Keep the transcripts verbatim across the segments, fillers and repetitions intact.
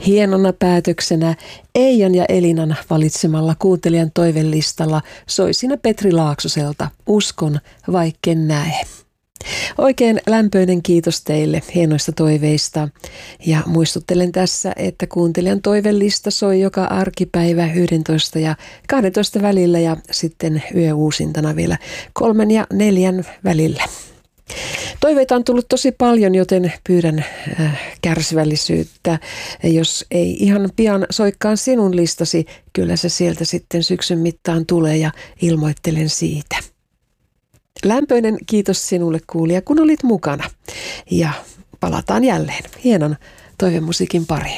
Hienona päätöksenä Eijan ja Elinan valitsemalla kuuntelijan toivelistalla soi siinä Petri Laaksoselta Uskon, vaikken näe. Oikein lämpöinen kiitos teille hienoista toiveista ja muistuttelen tässä, että kuuntelijan toivelista soi joka arkipäivä yksitoista ja kaksitoista välillä ja sitten yöuusintana vielä kolmen ja neljän välillä. Toiveita on tullut tosi paljon, joten pyydän äh, kärsivällisyyttä. Jos ei ihan pian soikkaan sinun listasi, kyllä se sieltä sitten syksyn mittaan tulee ja ilmoittelen siitä. Lämpöinen kiitos sinulle kuulija, kun olit mukana. Ja palataan jälleen hienon toivemusiikin pariin.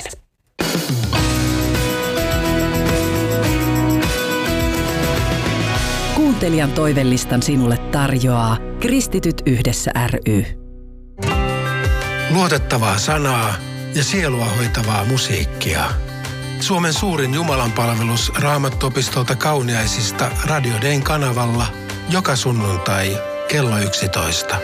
Kuuntelijan toivelistan sinulle tarjoaa Kristityt yhdessä ry. Luotettavaa sanaa ja sielua hoitavaa musiikkia. Suomen suurin jumalanpalvelus Raamattuopistolta Kauniaisista Radio Dayn kanavalla joka sunnuntai kello yksitoista.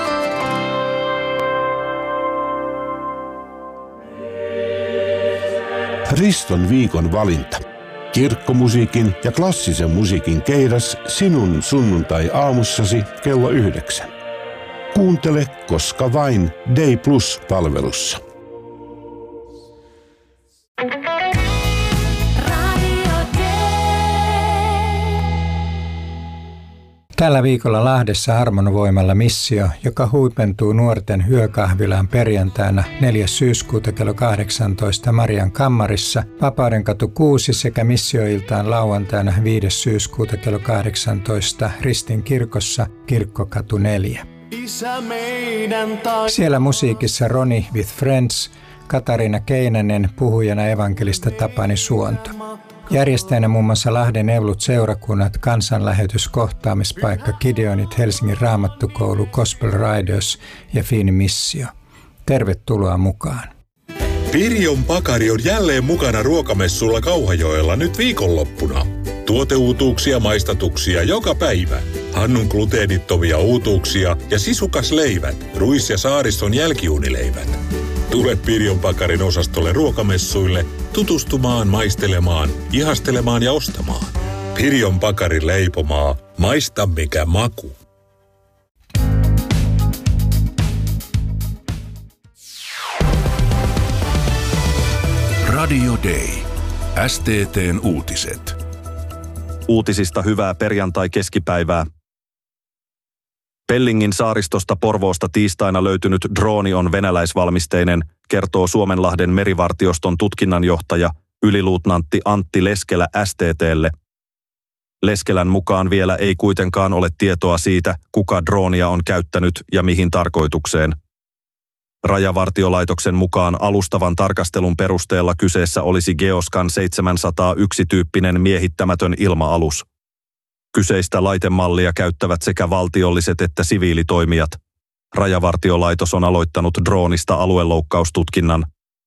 Riston viikon valinta. Kirkkomusiikin ja klassisen musiikin keidas sinun sunnuntai-aamussasi kello yhdeksän. Kuuntele koska vain Day Plus-palvelussa. Tällä viikolla Lahdessa Armon voimalla missio, joka huipentuu nuorten yökahvilaan perjantaina neljäs syyskuuta kello kahdeksantoista Marian kammarissa, Vapaudenkatu kuusi sekä missioiltaan lauantaina viides syyskuuta kello kahdeksantoista Ristin kirkossa Kirkkokatu neljä. Siellä musiikissa Roni with Friends, Katariina Keinänen, puhujana evankelista Tapani Suonto. Järjestäjänä muun muassa Lahden Evlut seurakunnat, kansanlähetys, kohtaamispaikka, Gideonit, Helsingin Raamattukoulu, Gospel Riders ja Fiini Missio. Tervetuloa mukaan. Pirjon Pakari on jälleen mukana ruokamessulla Kauhajoella nyt viikonloppuna. Tuoteuutuuksia, maistatuksia joka päivä. Hannun gluteenittomia uutuuksia ja sisukasleivät, ruis- ja saariston jälkiunileivät. Tule Pirjon Pakarin osastolle ruokamessuille tutustumaan, maistelemaan, ihastelemaan ja ostamaan. Pirjon Pakarin leipomaa. Maista mikä maku. Radio Day. S T T:n uutiset. Uutisista hyvää perjantai-keskipäivää. Pellingin saaristosta Porvoosta tiistaina löytynyt drooni on venäläisvalmisteinen, kertoo Suomenlahden merivartioston tutkinnanjohtaja yliluutnantti Antti Leskelä S T T:lle. Leskelän mukaan vielä ei kuitenkaan ole tietoa siitä, kuka droonia on käyttänyt ja mihin tarkoitukseen. Rajavartiolaitoksen mukaan alustavan tarkastelun perusteella kyseessä olisi Geoscan seitsemänsataayksi-tyyppinen miehittämätön ilma-alus. Kyseistä laitemallia käyttävät sekä valtiolliset että siviilitoimijat. Rajavartiolaitos on aloittanut droonista alueloukkaustutkinnan.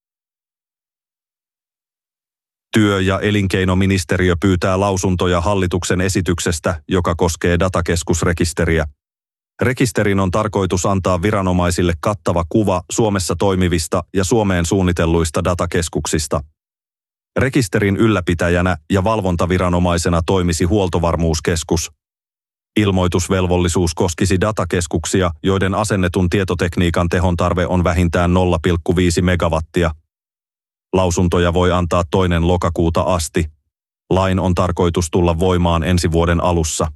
Työ- ja elinkeinoministeriö pyytää lausuntoja hallituksen esityksestä, joka koskee datakeskusrekisteriä. Rekisterin on tarkoitus antaa viranomaisille kattava kuva Suomessa toimivista ja Suomeen suunnitelluista datakeskuksista. Rekisterin ylläpitäjänä ja valvontaviranomaisena toimisi Huoltovarmuuskeskus. Ilmoitusvelvollisuus koskisi datakeskuksia, joiden asennetun tietotekniikan tehon tarve on vähintään nolla pilkku viisi megawattia. Lausuntoja voi antaa toinen lokakuuta asti. Lain on tarkoitus tulla voimaan ensi vuoden alussa.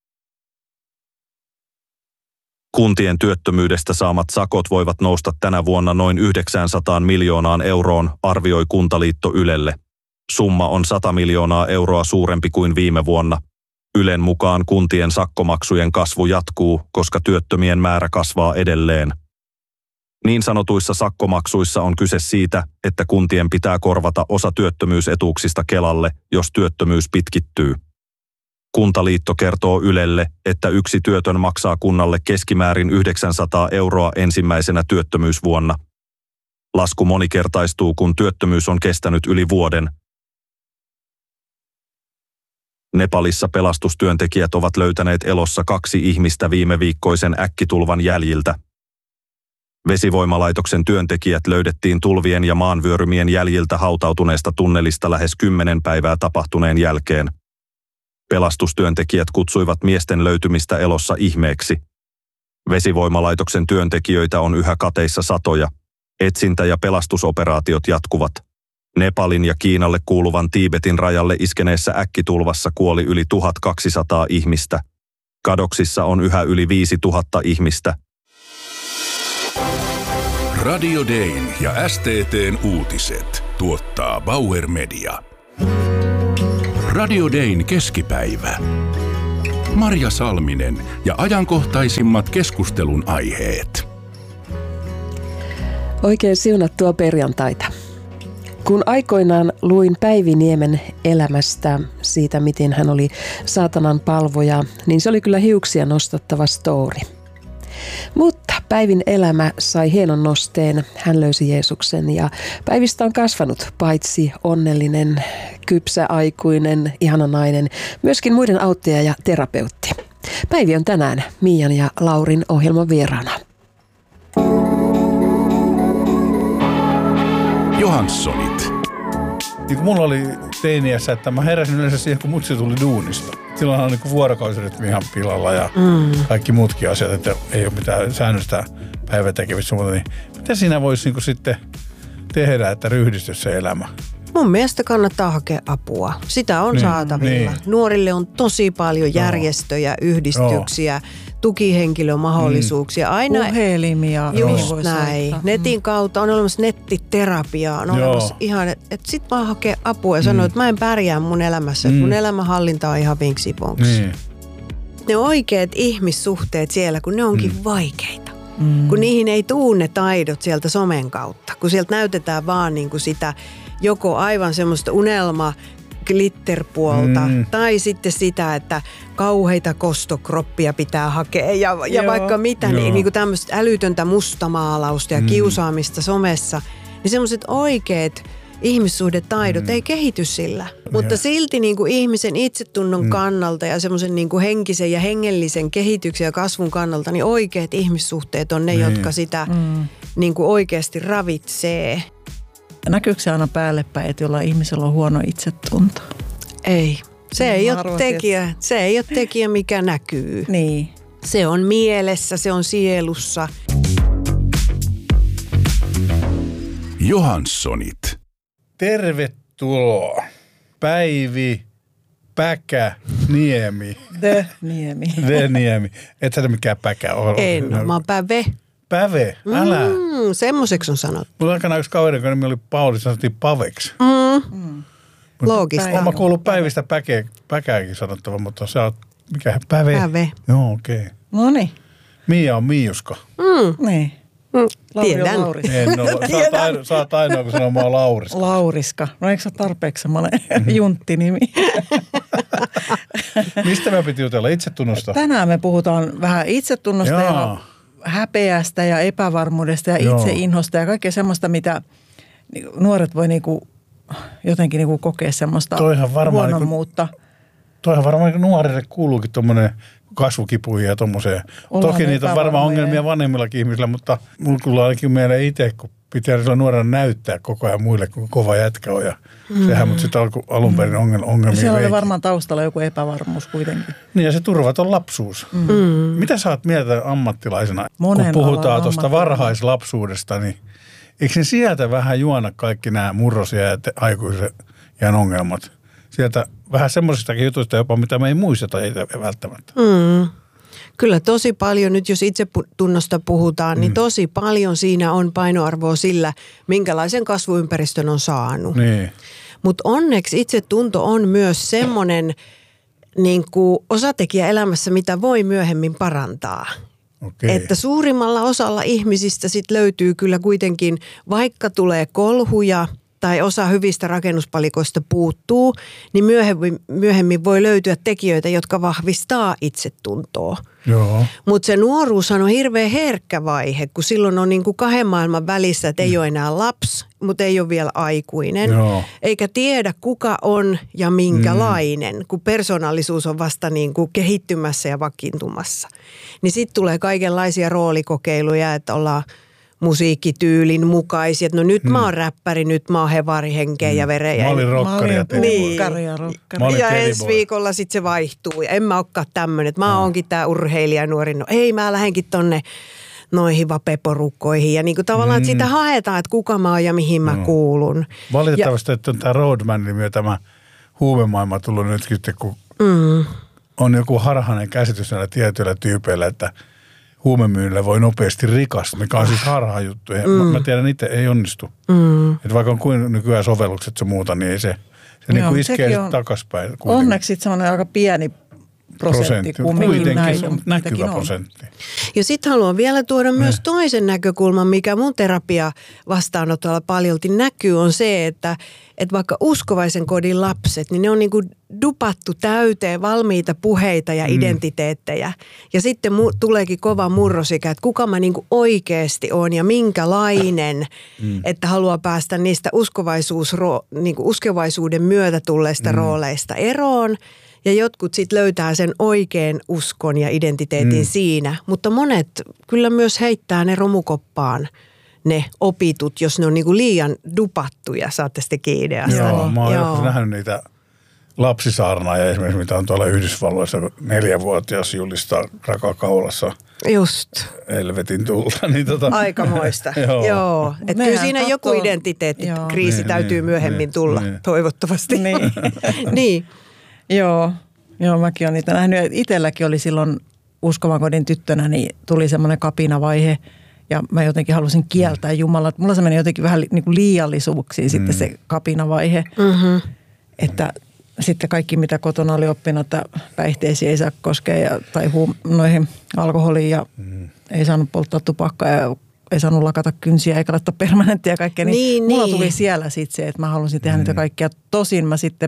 Kuntien työttömyydestä saamat sakot voivat nousta tänä vuonna noin yhdeksänsataa miljoonaan euroon, arvioi Kuntaliitto Ylelle. Summa on sata miljoonaa euroa suurempi kuin viime vuonna. Ylen mukaan kuntien sakkomaksujen kasvu jatkuu, koska työttömien määrä kasvaa edelleen. Niin sanotuissa sakkomaksuissa on kyse siitä, että kuntien pitää korvata osa työttömyysetuuksista Kelalle, jos työttömyys pitkittyy. Kuntaliitto kertoo Ylelle, että yksi työtön maksaa kunnalle keskimäärin yhdeksänsataa euroa ensimmäisenä työttömyysvuonna. Lasku monikertaistuu, kun työttömyys on kestänyt yli vuoden. Nepalissa pelastustyöntekijät ovat löytäneet elossa kaksi ihmistä viime viikkoisen äkkitulvan jäljiltä. Vesivoimalaitoksen työntekijät löydettiin tulvien ja maanvyörymien jäljiltä hautautuneesta tunnelista lähes kymmenen päivää tapahtuneen jälkeen. Pelastustyöntekijät kutsuivat miesten löytymistä elossa ihmeeksi. Vesivoimalaitoksen työntekijöitä on yhä kateissa satoja. Etsintä- ja pelastusoperaatiot jatkuvat. Nepalin ja Kiinalle kuuluvan Tiibetin rajalle iskeneessä äkkitulvassa kuoli yli tuhatkaksisataa ihmistä. Kadoksissa on yhä yli viisituhatta ihmistä. Radio Dayn ja S T T:n uutiset tuottaa Bauer Media. Radio Dayn keskipäivä. Marja Salminen ja ajankohtaisimmat keskustelun aiheet. Oikein siunattua perjantaita. Kun aikoinaan luin Päivi Niemen elämästä, siitä miten hän oli saatanan palvoja, niin se oli kyllä hiuksia nostattava story. Mutta Päivin elämä sai hienon nosteen, hän löysi Jeesuksen ja Päivistä on kasvanut paitsi onnellinen, kypsä, aikuinen, ihana nainen, myöskin muiden auttaja ja terapeutti. Päivi on tänään Miian ja Laurin ohjelman vieraana. Johanssonit. Niin kuin mulla oli teiniässä, että mä heräsin yleensä siihen, kun mutsi tuli duunista. Silloinhan on niin kuin vuorokausirytmi ihan pilalla ja mm. kaikki muutkin asiat, että ei ole mitään säännöllistä päivätekemistä. Niin mitä siinä voisi niin kuin sitten tehdä, että ryhdistyisi se elämä? Mun mielestä kannattaa hakea apua. Sitä on niin, saatavilla. Niin. Nuorille on tosi paljon järjestöjä, yhdistyksiä, Joo. tukihenkilömahdollisuuksia. Aina puhelimia. Just Joo. näin. Netin kautta on olemassa nettiterapiaa. On Joo. olemassa ihan, että et sit vaan hakea apua ja sanoo, mm. että mä en pärjää mun elämässä. Mm. Mun elämänhallinta on ihan vinksiponks. Niin. Ne oikeat ihmissuhteet siellä, kun ne onkin mm. vaikeita. Mm. Kun niihin ei tuu ne taidot sieltä somen kautta. Kun sieltä näytetään vaan niin kuin sitä joko aivan semmoista unelma glitterpuolta mm. tai sitten sitä, että kauheita kostokroppia pitää hakea ja, ja vaikka mitä, niin, niin kuin tämmöistä älytöntä mustamaalausta ja mm. kiusaamista somessa, niin semmoiset oikeat ihmissuhdetaidot mm. ei kehity sillä. Mutta silti niin kuin ihmisen itsetunnon mm. kannalta ja semmoisen niin kuin henkisen ja hengellisen kehityksen ja kasvun kannalta, niin oikeat ihmissuhteet on ne, mm. jotka sitä mm. niin kuin oikeasti ravitsee. Näkyykö se aina päälle päin, että jollain ihmisellä on huono itsetunto? Ei. Se ei, ole tekijä, se ei ole tekijä, mikä näkyy. Niin. Se on mielessä, se on sielussa. Johanssonit. Tervetuloa. Päivi, Päkä, Niemi. The Niemi. The Niemi. Et sä mikään Päkä ole. En, no, mä oon Päve. Päve, älä. Mm, semmoiseksi on sanottu. Mulla aikanaan yksi kaveri, kun nimi oli Pauli, sanottiin Paveksi. Mm. Mm. Loogista. Olen mä kuullut Päivistä päkeä, Päkääkin sanottava, mutta sä oot, mikä Päve? Päve. Joo, okei. Okay. Noniin. Mia on Miiuska. Mm. Niin. Mm. Tiedän. En ole. Sä oot ainoa, sä oot ainoa kun sanoo mua Lauriska. Lauriska. No eikö se ole tarpeeksi semmoinen mm-hmm. junttinimi? Mistä me piti jutella? Itsetunnosta? Tänään me puhutaan vähän itsetunnosta Jaa. ja häpeästä ja epävarmuudesta ja Joo. itseinhosta ja kaikkea semmoista, mitä nuoret voi niinku, jotenkin niinku kokea semmoista huonommuutta. Niinku, toihan varmaan nuorille kuuluukin tuommoinen kasvukipuihin ja tuommoiseen. Toki niitä on varmaan ongelmia vanhemmillakin ihmisillä, mutta mulla kyllä ainakin mieleen itse, kun pitää sillä nuorena näyttää koko ajan muille, kun kova jätkä on. Ja mm. sehän, mutta sitten alku, alun perin ongelmia, ongelmia Siellä veikin. oli varmaan taustalla joku epävarmuus kuitenkin. Niin ja se turvaton lapsuus. Mm. Mitä sä oot mieltä ammattilaisena, Monen kun puhutaan tuosta varhaislapsuudesta, niin eikö ne sieltä vähän juona kaikki nämä murrosia ja aikuisen jään ongelmat? Sieltä vähän semmoisistakin jutuista jopa, mitä me ei muisteta ei välttämättä. Mm. Kyllä tosi paljon, nyt jos itsetunnosta puhutaan, mm. niin tosi paljon siinä on painoarvoa sillä, minkälaisen kasvuympäristön on saanut. Niin. Mutta onneksi itsetunto on myös semmoinen niin kuin osatekijä elämässä, mitä voi myöhemmin parantaa. Okay. Että suurimmalla osalla ihmisistä sit löytyy kyllä kuitenkin, vaikka tulee kolhuja tai osa hyvistä rakennuspalikoista puuttuu, niin myöhemmin, myöhemmin voi löytyä tekijöitä, jotka vahvistaa itsetuntoa. Mutta se nuoruushan on hirveän herkkä vaihe, kun silloin on niinku kahden maailman välissä, että ei ole enää lapsi, mutta ei ole vielä aikuinen. Joo. Eikä tiedä kuka on ja minkälainen, mm. kun persoonallisuus on vasta niinku kehittymässä ja vakiintumassa. Niin sitten tulee kaikenlaisia roolikokeiluja, että ollaan musiikkityylin mukaisia. No nyt mm. mä oon räppäri, nyt mä oon hevari henkeä mm. ja verejä. Mä olin rokkari ja niin. Ja ensi viikolla sit se vaihtuu. Ja en mä olekaan tämmönen. Mä mm. oonkin tää urheilija nuori. No ei, mä lähdenkin tonne noihin vapeporukkoihin. Ja niinku tavallaan, mm. että sitä haetaan, että kuka mä oon ja mihin mä no. kuulun. Valitettavasti, ja, että on tää Roadmanin myötä tämä huumemaailma tullut nyt sitten, kun mm. on joku harhainen käsitys näillä tietyillä tyypeillä, että huumemyynnillä voi nopeasti rikastua, mikä on siis harha juttu. Mm. Mä, mä tiedän, itse ei onnistu. Mm. Että vaikka on kuin nykyään sovellukset se muuta, niin ei se, se niin kuin iskee takaspäin. Kuitenkin. Onneksi sitten semmoinen aika pieni prosentti. Kuitenkin näin, on, näkyvä prosentti. Ja sitten haluan vielä tuoda ne. myös toisen näkökulman, mikä mun terapia vastaanotolla paljolti näkyy, on se, että, että vaikka uskovaisen kodin lapset, niin ne on niinku dupattu täyteen valmiita puheita ja mm. identiteettejä. Ja sitten mu- tuleekin kova murrosikä, että kuka mä niinku oikeasti on ja minkälainen, mm. että haluaa päästä niistä uskovaisuusro- niinku uskovaisuuden myötä tulleista mm. rooleista eroon. Ja jotkut sitten löytää sen oikean uskon ja identiteetin mm. siinä. Mutta monet kyllä myös heittää ne romukoppaan, ne opitut, jos ne on niinku liian dupattuja. Saatte sittenkin ideasta. Joo, mä oon joskus nähnyt niitä lapsisaarnaajia esimerkiksi, mitä on tuolla Yhdysvalloissa, neljävuotias julistaa rakakaulassa. Just. Helvetin tulta. Niin tota. Aikamoista. Joo. Joo. Että kyllä siinä katsoo. Joku identiteettikriisi niin, täytyy niin, myöhemmin niin, tulla, niin. toivottavasti. Niin. niin. Joo, joo, mäkin olen niitä nähnyt. Itselläkin oli silloin uskovan kodin tyttönä, niin tuli semmoinen kapinavaihe ja mä jotenkin halusin kieltää Jumalaa. Mulla se meni jotenkin vähän niin kuin liiallisuuksiin mm. sitten se kapinavaihe, mm-hmm. että sitten kaikki mitä kotona oli oppinut, että päihteisiin ei saa koskea ja, tai huum, noihin alkoholiin ja mm. ei saanut polttaa tupakkaa ja ei saanut lakata kynsiä eikä laittaa permanenttia ja kaikkea. Niin, niin mulla niin. tuli siellä sitten se, että mä halusin tehdä mm. niitä kaikkia. Tosin mä sitten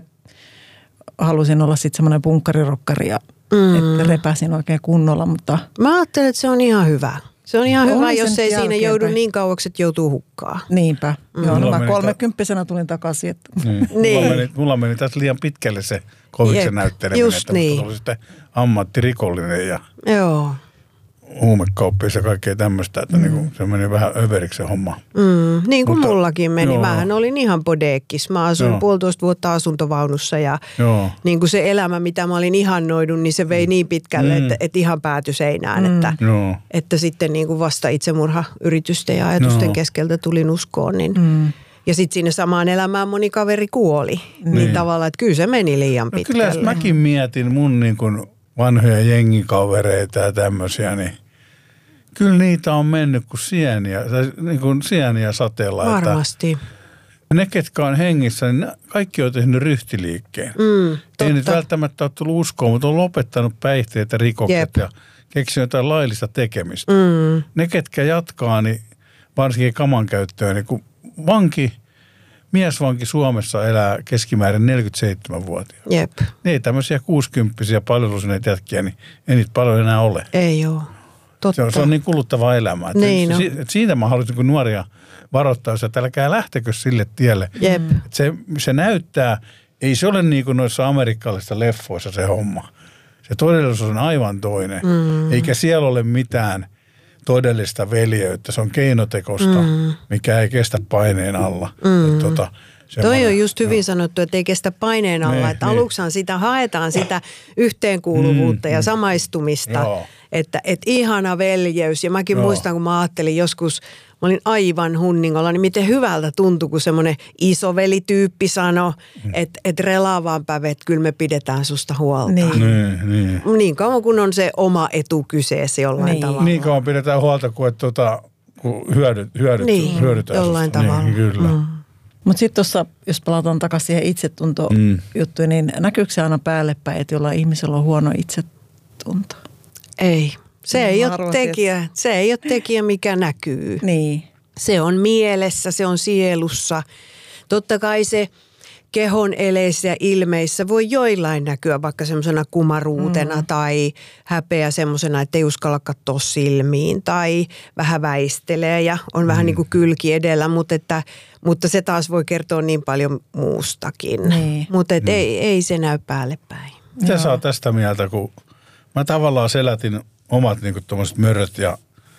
halusin olla sitten semmoinen punkkarirokkari ja mm. että repäsin oikein kunnolla, mutta mä ajattelen, että se on ihan hyvä. Se on ihan hyvä, jos ei siinä joudu niin kauaksi, että joutuu hukkaan. Niinpä. Mm. Joo, no mä kolmekymppisenä tulin takaisin. Että. Niin. niin. Mulla, meni, mulla meni tässä liian pitkälle se koviksen näytteleminen, just että niin. oli sitten ammattirikollinen ja joo. huumekauppias ja kaikkea tämmöistä, että mm. niinku, se meni vähän överiksi se homma. Mm, niin kuin mutta, mullakin meni. Joo. Mähän olin ihan bodeekis. Mä asuin joo. puolitoista vuotta asuntovaunussa ja niin kuin se elämä, mitä mä olin ihannoidun, niin se vei mm. niin pitkälle, mm. että, että ihan päätyi seinään. Mm. Että, että sitten niin kuin vasta itsemurhayritysten ja ajatusten joo. keskeltä tulin uskoon. Niin, mm. ja sitten siinä samaan elämään moni kaveri kuoli. Niin, niin tavallaan, että kyllä se meni liian no, pitkälle. Kyllä mäkin mietin mun niin kuin vanhoja jengikavereita ja tämmöisiä, niin kyllä niitä on mennyt kuin sieniä, niin kuin sieniä sateella. Varmasti. Että ne, ketkä on hengissä, niin kaikki on tehnyt ryhtiliikkeen. Mm, ei nyt välttämättä ole tullut uskoon, mutta on lopettanut päihteet ja rikokset Jep. ja keksinyt jotain laillista tekemistä. Mm. Ne, ketkä jatkaa, niin varsinkin kaman käyttöön, niin kun vanki, miesvanki Suomessa elää keskimäärin neljäkymmentäseitsemän-vuotiaana. Jep. Ne ei tämmöisiä kuusikymppisiä palvelusuneita jätkiä, niin ei niitä paljon enää ole. Ei ole. Totta. Se on, se on niin kuluttavaa elämää. Niin no. Siitä mä haluaisin, kun nuoria varoittaa, että älkää lähtekö sille tielle. Jep. Se, se näyttää, ei se ole niin kuin noissa amerikkalaisissa leffoissa se homma. Se todellisuus on aivan toinen. Mm. Eikä siellä ole mitään todellista veljeyttä. Se on keinotekosta, mm. mikä ei kestä paineen alla. Mm. Tota, Toi on just hyvin no. sanottu, että ei kestä paineen alla. Ne, että ne. Aluksihan sitä haetaan sitä yhteenkuuluvuutta mm, ja samaistumista. Joo. Että et ihana veljeys. Ja mäkin joo. muistan, kun mä ajattelin joskus, mä olin aivan hunningolla, niin miten hyvältä tuntui, kun semmoinen isovelityyppi sanoi, mm. että et relaa vaan päivä, että kyllä me pidetään susta huolta. Niin. Niin, niin. niin kauan kun on se oma etu kyseessä jollain niin. tavalla. Niin kauan pidetään huolta, kun, et, tota, kun hyödyt, hyödyt, niin, hyödytään jollain susta. tavalla. Niin, kyllä. Mm. Mutta sitten tuossa, jos palataan takaisin siihen itsetuntojuttuun, mm. niin näkyykö se aina päälle päin, että jollain ihmisellä on huono itsetunto? Ei. Se ei, ole tekijä, se ei ole tekijä, mikä näkyy. Niin. Se on mielessä, se on sielussa. Totta kai se kehon eleissä ja ilmeissä voi joillain näkyä vaikka semmoisena kumaruutena mm. tai häpeä semmoisena, että ei uskalla katsoa silmiin tai vähän väistelee ja on mm. vähän niin kuin kylki edellä, mutta, että, mutta se taas voi kertoa niin paljon muustakin. Niin. Mutta mm. ei, ei se näy päälle päin. Mitä sä oot tästä mieltä, kun mä tavallaan selätin omat niin kuin tommoset möröt ja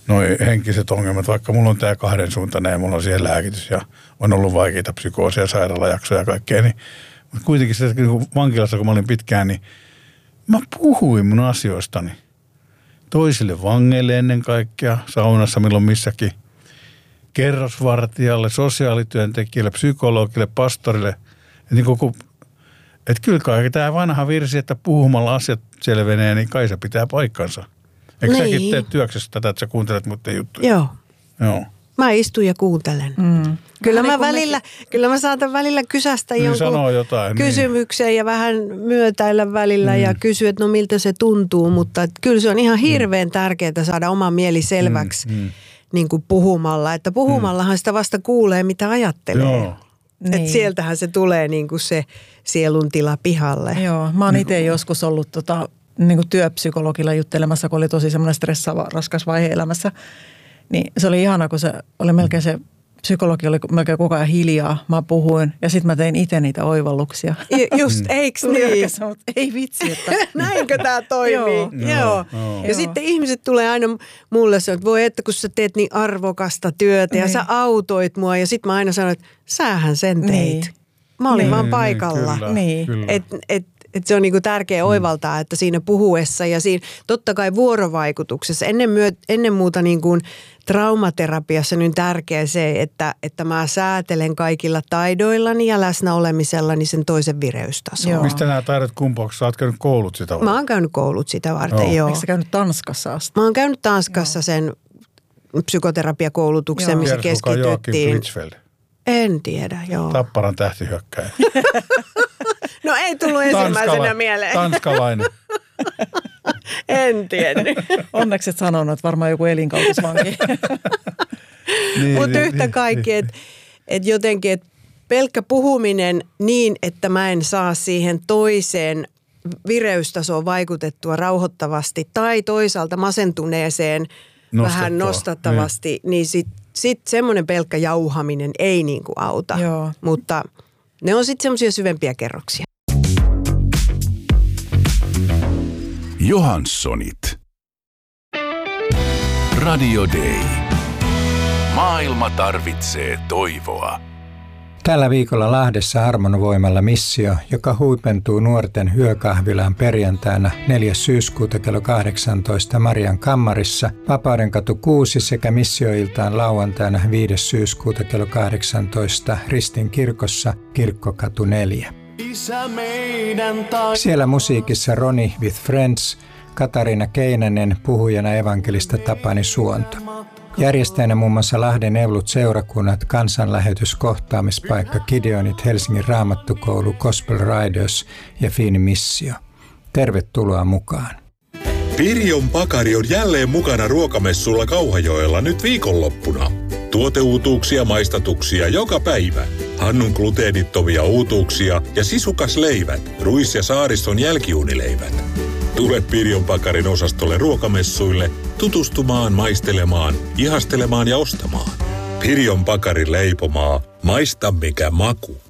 noi henkiset ongelmat, vaikka mulla on tämä kahden suuntainen ja mulla on siihen lääkitys ja on ollut vaikeita psykoosia, sairaalajaksoja ja kaikkea, niin mutta kuitenkin se, kun vankilassa, kun mä olin pitkään, niin mä puhuin mun asioistani toisille vangeille ennen kaikkea, saunassa milloin missäkin, kerrosvartijalle, sosiaalityöntekijälle, psykologille, pastorille. Että niin kuin, et kyllä kaikki tämä vanha virsi, että puhumalla asiat selvenee, niin kai se pitää paikkansa. Eikö niin. Säkin tee työksessä tätä, että sä kuuntelet muiden juttuja? Joo. Joo. Mä istun ja kuuntelen. Mm. Kyllä, mä välillä, me... kyllä mä saatan välillä kysästä niin jonkun jotain, kysymyksen niin. Ja vähän myötäillä välillä mm. ja kysyä, että no miltä se tuntuu. Mutta kyllä se on ihan hirveän mm. tärkeää saada oma mieli selväksi mm. Mm. Niin kuin puhumalla. Että puhumallahan mm. sitä vasta kuulee, mitä ajattelee. Joo. Niin. Että sieltähän se tulee niin kuin se sielun tila pihalle. Joo, mä oon itse niin joskus ollut tota, niin kuin työpsykologilla juttelemassa, kun oli tosi semmoinen stressaava, raskas vaihe elämässä. Niin se oli ihana, kun se oli melkein se psykologi oli melkein koko ajan hiljaa. Mä puhuin ja sitten mä tein itse niitä oivalluksia. Just, eiks niin? Mutta ei vitsi, että... Näinkö tää toimii? Joo. Joo. Joo. Ja Joo. sitten ihmiset tulee aina mulle sanoa, että voi että kun sä teet niin arvokasta työtä ja niin. sä autoit mua. Ja sitten mä aina sanoin, että sähän sen teit. Niin. Mä olin niin. vaan paikalla. Kyllä, niin. kyllä. Et, et, Että se on niinku tärkeä oivaltaa, että siinä puhuessa ja siinä totta kai vuorovaikutuksessa. Ennen, myö, ennen muuta niinku traumaterapiassa nyt tärkeä se, että, että mä säätelen kaikilla taidoillani ja läsnä olemisellani sen toisen vireystason. Mistä nämä taidot kumpuavat? Sä oot käynyt koulut sitä varten? Mä oon käynyt koulut sitä varten, joo. joo. Eikö sä käynyt Tanskassa asti? Mä oon käynyt Tanskassa joo. sen psykoterapiakoulutuksen, joo. missä Tiedätkö, keskityttiin. Tiedätkö, en tiedä, joo. Tapparan tähtihyökkäjä. No ei tullut ensimmäisenä mieleen. Tanskalainen. En tiennyt. Onneksi et sanonut, että varmaan joku elinkautisvanki. niin, Mutta yhtä niin, kaikki, niin. että et jotenkin, että pelkkä puhuminen niin, että mä en saa siihen toiseen vireystasoon vaikutettua rauhoittavasti tai toisaalta masentuneeseen Nostettua. vähän nostattavasti, niin, niin sitten sit semmoinen pelkkä jauhaminen ei niinku auta. Joo. Mutta ne on sitten semmoisia syvempiä kerroksia. Johanssonit. Radio Day. Maailma tarvitsee toivoa. Tällä viikolla Lahdessa Harmonvoimalla missio, joka huipentuu nuorten hyökahvilaan perjantaina neljäs syyskuuta kello kahdeksantoista Marian kammarissa, Vapaudenkatu kuusi sekä missioiltaan lauantaina viides syyskuuta kello kahdeksantoista Ristin kirkossa Kirkkokatu neljä. Siellä musiikissa Ronnie with Friends, Katariina Keinänen, puhujana evankelista Tapani Suonto. Järjestäjänä muun muassa Lahden Eulut seurakunnat, kansanlähetys, kohtaamispaikka, Gideonit, Helsingin Raamattukoulu, Gospel Riders ja Fiini Missio. Tervetuloa mukaan. Pirjon Pakari on jälleen mukana ruokamessulla Kauhajoella nyt viikonloppuna. Tuoteuutuuksia, maistatuksia joka päivä. Hannun gluteenittomia uutuuksia ja sisukasleivät, ruis- ja saariston jälkiuunileivät. Tule Pirjon Pakarin osastolle ruokamessuille tutustumaan, maistelemaan, ihastelemaan ja ostamaan. Pirjon Pakarin leipomaa. Maista mikä maku.